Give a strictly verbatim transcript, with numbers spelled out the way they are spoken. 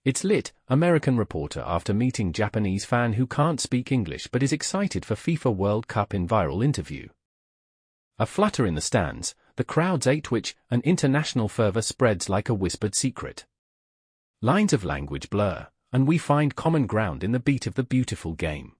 It's lit, American reporter after meeting Japanese fan who can't speak English but is excited for FIFA World Cup in viral interview. A flutter in the stands, the crowds ate which, an international fervor spreads like a whispered secret. Lines of language blur, and we find common ground in the beat of the beautiful game.